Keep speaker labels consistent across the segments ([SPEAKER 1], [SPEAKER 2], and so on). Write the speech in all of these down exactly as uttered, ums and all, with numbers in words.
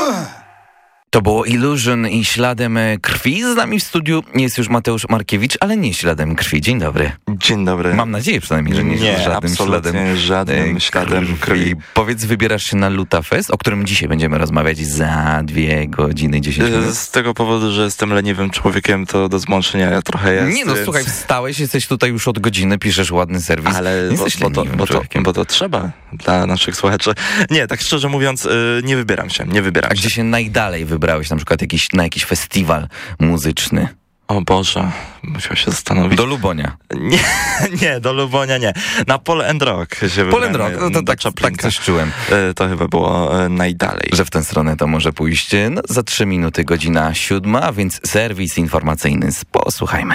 [SPEAKER 1] To było Illusion i śladem krwi. Z nami w studiu jest już Mateusz Markiewicz, ale nie śladem krwi. Dzień dobry.
[SPEAKER 2] Dzień dobry.
[SPEAKER 1] Mam nadzieję przynajmniej, że nie,
[SPEAKER 2] nie
[SPEAKER 1] żadnym
[SPEAKER 2] absolutnie
[SPEAKER 1] śladem,
[SPEAKER 2] żadnym śladem krwi. krwi.
[SPEAKER 1] Powiedz, wybierasz się na Lutafest, o którym dzisiaj będziemy rozmawiać za dwie godziny, dziesięć minut.
[SPEAKER 2] Z tego powodu, że jestem leniwym człowiekiem, to do zmączenia trochę jest.
[SPEAKER 1] Nie no,
[SPEAKER 2] więc...
[SPEAKER 1] słuchaj, wstałeś, jesteś tutaj już od godziny, piszesz ładny serwis.
[SPEAKER 2] Ale
[SPEAKER 1] nie
[SPEAKER 2] bo,
[SPEAKER 1] jesteś
[SPEAKER 2] bo, to,
[SPEAKER 1] leniwym
[SPEAKER 2] bo, to,
[SPEAKER 1] człowiekiem.
[SPEAKER 2] bo to trzeba dla naszych słuchaczy. Nie, tak szczerze mówiąc, yy, nie wybieram się, nie wybieram
[SPEAKER 1] A
[SPEAKER 2] się.
[SPEAKER 1] gdzie się najdalej wybrałeś, na przykład jakiś, na jakiś festiwal muzyczny?
[SPEAKER 2] O Boże, musiał się zastanowić.
[SPEAKER 1] Do Lubonia.
[SPEAKER 2] Nie, nie, do Lubonia nie. Na Pole and Rock się
[SPEAKER 1] Pole and
[SPEAKER 2] wybrałem.
[SPEAKER 1] Rock, no to tak, tak coś czułem.
[SPEAKER 2] Yy, to chyba było yy, najdalej.
[SPEAKER 1] Że w tę stronę to może pójść no, za trzy minuty, godzina siódma, a więc serwis informacyjny. Posłuchajmy.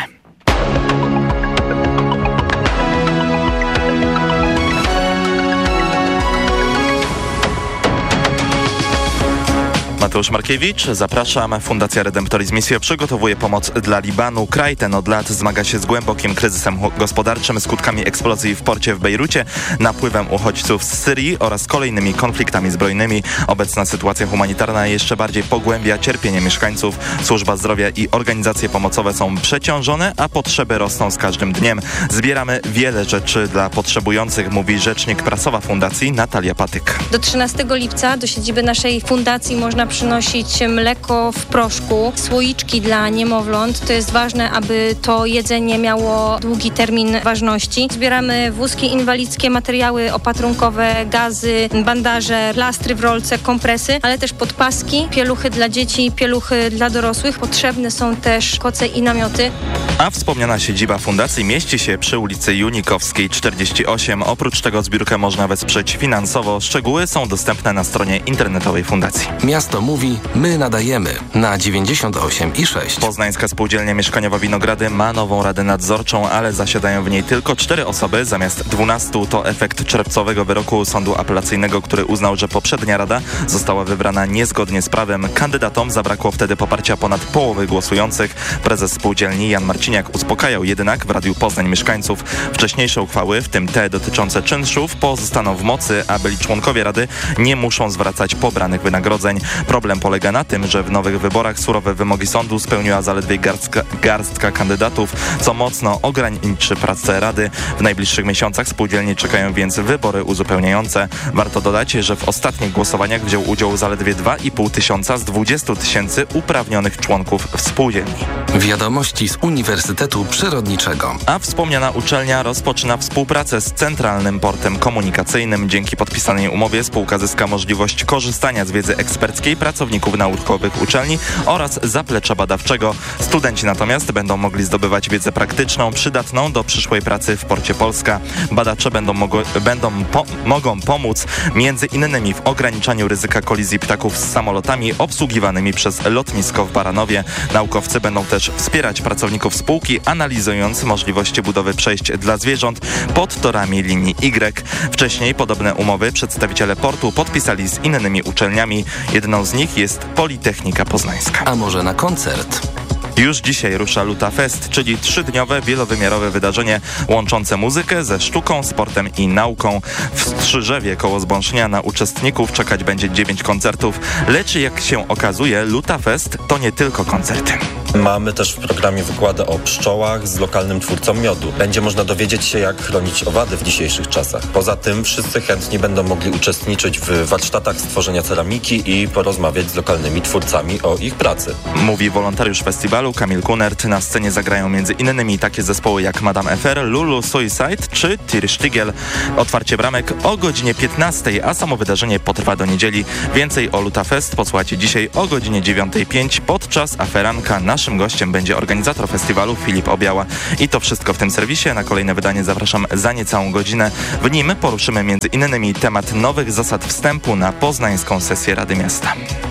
[SPEAKER 2] Mateusz Markiewicz, zapraszam. Fundacja Redemptoris Missio przygotowuje pomoc dla Libanu. Kraj ten od lat zmaga się z głębokim kryzysem gospodarczym, skutkami eksplozji w porcie w Bejrucie, napływem uchodźców z Syrii oraz kolejnymi konfliktami zbrojnymi. Obecna sytuacja humanitarna jeszcze bardziej pogłębia cierpienie mieszkańców. Służba zdrowia i organizacje pomocowe są przeciążone, a potrzeby rosną z każdym dniem. Zbieramy wiele rzeczy dla potrzebujących, mówi rzecznik prasowa fundacji Natalia Patyk.
[SPEAKER 3] Do trzynastego lipca do siedziby naszej fundacji można przynosić mleko w proszku, słoiczki dla niemowląt. To jest ważne, aby to jedzenie miało długi termin ważności. Zbieramy wózki inwalidzkie, materiały opatrunkowe, gazy, bandaże, plastry w rolce, kompresy, ale też podpaski, pieluchy dla dzieci, pieluchy dla dorosłych. Potrzebne są też koce i namioty.
[SPEAKER 2] A wspomniana siedziba fundacji mieści się przy ulicy Junikowskiej czterdzieści osiem. Oprócz tego zbiórkę można wesprzeć finansowo. Szczegóły są dostępne na stronie internetowej fundacji.
[SPEAKER 4] Miasto mówi, my nadajemy na dziewięćdziesiąt osiem i sześć.
[SPEAKER 2] Poznańska Spółdzielnia Mieszkaniowa Winogrady ma nową radę nadzorczą, ale zasiadają w niej tylko cztery osoby zamiast dwunastu. To efekt czerwcowego wyroku Sądu Apelacyjnego, który uznał, że poprzednia rada została wybrana niezgodnie z prawem. Kandydatom zabrakło wtedy poparcia ponad połowy głosujących. Prezes spółdzielni Jan Marciniak uspokajał jednak w Radiu Poznań mieszkańców. Wcześniejsze uchwały, w tym te dotyczące czynszów, pozostaną w mocy, a byli członkowie rady nie muszą zwracać pobranych wynagrodzeń. Problem polega na tym, że w nowych wyborach surowe wymogi sądu spełniła zaledwie garstka, garstka kandydatów, co mocno ograniczy pracę Rady. W najbliższych miesiącach spółdzielni czekają więc wybory uzupełniające. Warto dodać, że w ostatnich głosowaniach wziął udział zaledwie dwa i pół tysiąca z dwudziestu tysięcy uprawnionych członków spółdzielni.
[SPEAKER 4] Wiadomości z Uniwersytetu Przyrodniczego.
[SPEAKER 2] A wspomniana uczelnia rozpoczyna współpracę z Centralnym Portem Komunikacyjnym. Dzięki podpisanej umowie spółka zyska możliwość korzystania z wiedzy eksperckiej pracowników naukowych uczelni oraz zaplecza badawczego. Studenci natomiast będą mogli zdobywać wiedzę praktyczną, przydatną do przyszłej pracy w Porcie Polska. Badacze będą, mogło, będą po, mogą pomóc między innymi w ograniczaniu ryzyka kolizji ptaków z samolotami obsługiwanymi przez lotnisko w Baranowie. Naukowcy będą też wspierać pracowników spółki, analizując możliwości budowy przejść dla zwierząt pod torami linii Y. Wcześniej podobne umowy przedstawiciele portu podpisali z innymi uczelniami. Jedną z nich jest Politechnika Poznańska.
[SPEAKER 4] A może na koncert?
[SPEAKER 2] Już dzisiaj rusza Lutafest, czyli trzydniowe, wielowymiarowe wydarzenie łączące muzykę ze sztuką, sportem i nauką. W Strzyżewie koło Zbąsznia na uczestników czekać będzie dziewięć koncertów, lecz jak się okazuje, Lutafest to nie tylko koncerty.
[SPEAKER 5] Mamy też w programie wykłady o pszczołach z lokalnym twórcą miodu. Będzie można dowiedzieć się, jak chronić owady w dzisiejszych czasach. Poza tym wszyscy chętni będą mogli uczestniczyć w warsztatach stworzenia ceramiki i porozmawiać z lokalnymi twórcami o ich pracy.
[SPEAKER 2] Mówi wolontariusz festiwalu Kamil Kunert. Na scenie zagrają między innymi takie zespoły jak Madame F R, Lulu Suicide czy Tir Sztygiel. Otwarcie bramek o godzinie piętnastej, a samo wydarzenie potrwa do niedzieli. Więcej o Lutafest posłuchajcie dzisiaj o godzinie dziewiątej pięć podczas aferanka. Naszym gościem będzie organizator festiwalu Filip Obiała. I to wszystko w tym serwisie. Na kolejne wydanie zapraszam za niecałą godzinę. W nim poruszymy między innymi temat nowych zasad wstępu na poznańską sesję Rady Miasta.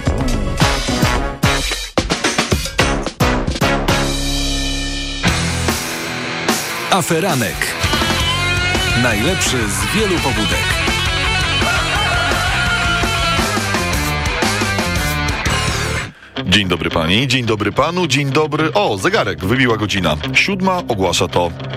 [SPEAKER 6] Aferanek. Najlepszy z wielu pobudek.
[SPEAKER 7] Dzień dobry pani, dzień dobry panu, dzień dobry... O, zegarek, wybiła godzina. Siódma ogłasza to